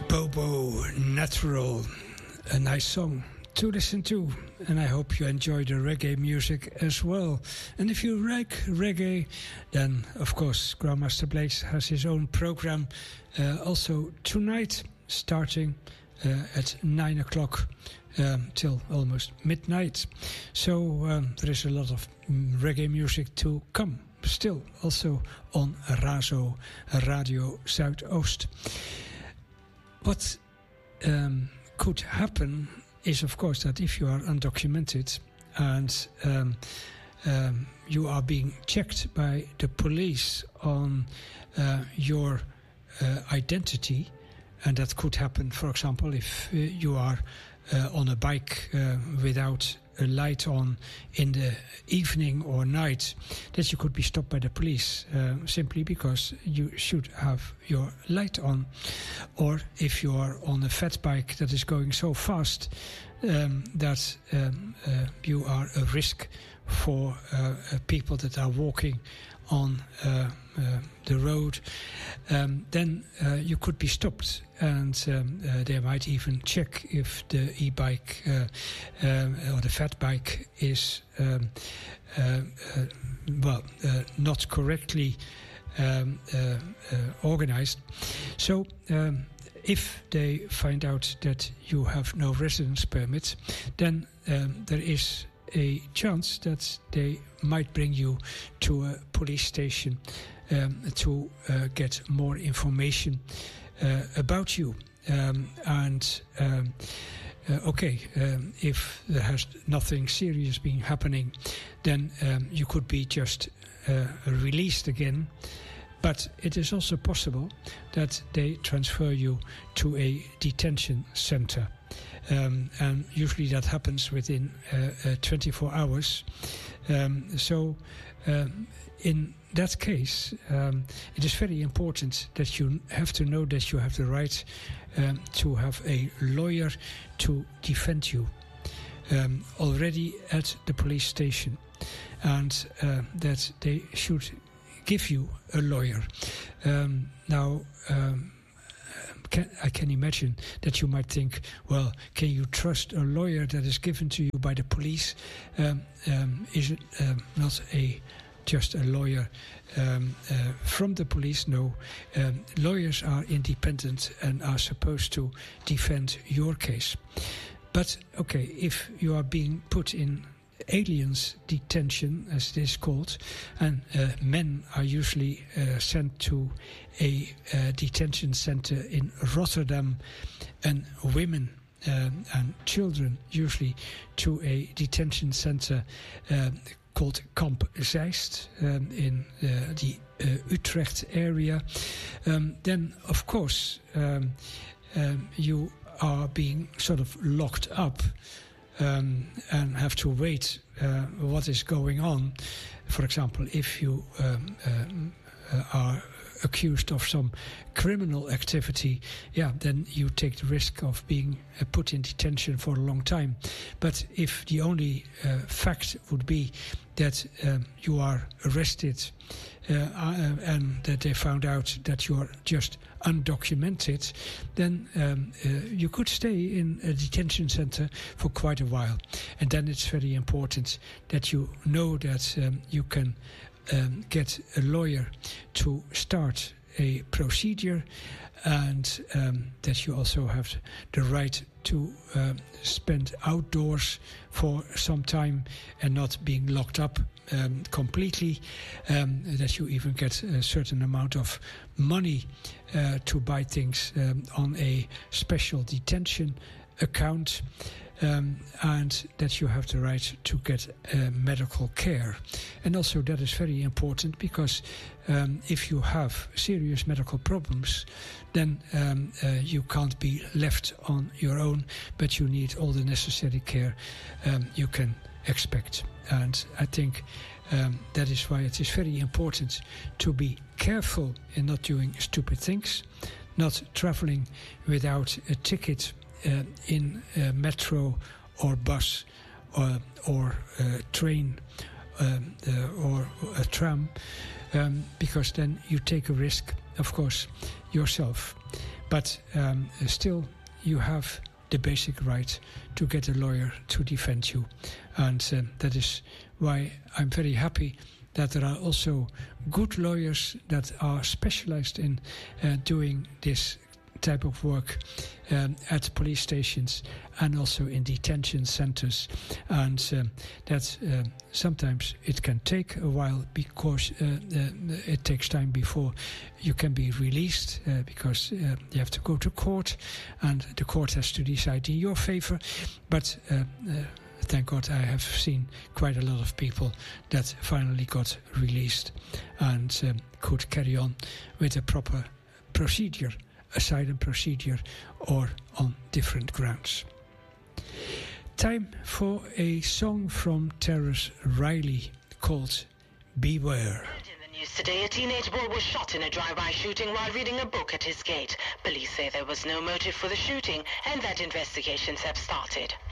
Bobo Natural, a nice song to listen to, and I hope you enjoy the reggae music as well. And if you like reggae, then of course Grandmaster Blaze has his own program also tonight, starting at 9 o'clock till almost midnight. So there is a lot of reggae music to come still, also on Razo Radio Zuidoost. What could happen is, of course, that if you are undocumented and you are being checked by the police on your identity, and that could happen, for example, if you are on a bike without a light on in the evening or night, that you could be stopped by the police simply because you should have your light on. Or if you are on a fat bike that is going so fast that you are a risk for people that are walking on the road, then you could be stopped, and they might even check if the e-bike or the fat bike is not correctly organized. So if they find out that you have no residence permit, then there is a chance that they might bring you to a police station to get more information about you. If there has nothing serious been happening, then you could be just released again. But it is also possible that they transfer you to a detention center. And usually that happens within 24 hours. In that case, it is very important that you have to know that you have the right to have a lawyer to defend you already at the police station, and that they should give you a lawyer. I can imagine that you might think, well, can you trust a lawyer that is given to you by the police? Is it not just a lawyer from the police? No, lawyers are independent and are supposed to defend your case. But okay, if you are being put in aliens detention, as it is called, and men are usually sent to a detention center in Rotterdam, and women and children usually to a detention center called Kamp Zeist in the Utrecht area, then of course you are being sort of locked up and have to wait what is going on. For example, if you are accused of some criminal activity, then you take the risk of being put in detention for a long time. But if the only fact would be that you are arrested and that they found out that you are just undocumented, then you could stay in a detention center for quite a while. And then it's very important that you know that you can get a lawyer to start a procedure, and that you also have the right to spend outdoors for some time and not being locked up completely, that you even get a certain amount of money to buy things on a special detention account, and that you have the right to get medical care. And also that is very important because if you have serious medical problems, then you can't be left on your own, but you need all the necessary care you can expect. And I think that is why it is very important to be careful in not doing stupid things, not traveling without a ticket in metro or bus or train or a tram, because then you take a risk, of course, yourself. but still you have the basic right to get a lawyer to defend you, and that is why I'm very happy that there are also good lawyers that are specialized in doing this type of work at police stations and also in detention centers, and that sometimes it can take a while because it takes time before you can be released, because you have to go to court and the court has to decide in your favor, but thank God I have seen quite a lot of people that finally got released and could carry on with a proper procedure, asylum procedure, or on different grounds. Time for a song from Terrace Riley called Beware. In the news today, a teenage boy was shot in a drive-by shooting while reading a book at his gate. Police say there was no motive for the shooting and that investigations have started.